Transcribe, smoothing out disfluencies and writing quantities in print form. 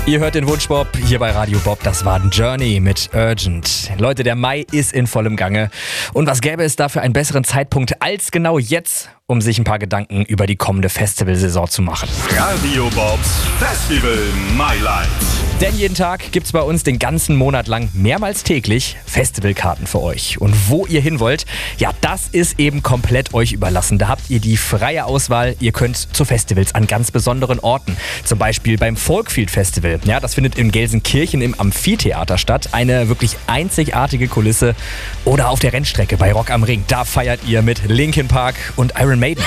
Ihr hört den Wunschbob hier bei Radio Bob. Das war Journey mit Urgent. Leute, der Mai ist in vollem Gange. Und was gäbe es da für einen besseren Zeitpunkt als genau jetzt, um sich ein paar Gedanken über die kommende Festivalsaison zu machen? Radio Bobs Festival My Life. Denn jeden Tag gibt's bei uns den ganzen Monat lang mehrmals täglich Festivalkarten für euch. Und wo ihr hin wollt, ja, das ist eben komplett euch überlassen. Da habt ihr die freie Auswahl. Ihr könnt zu Festivals an ganz besonderen Orten. Zum Beispiel beim Folkfield Festival. Ja, das findet in Gelsenkirchen im Amphitheater statt. Eine wirklich einzigartige Kulisse. Oder auf der Rennstrecke bei Rock am Ring. Da feiert ihr mit Linkin Park und Iron Maiden.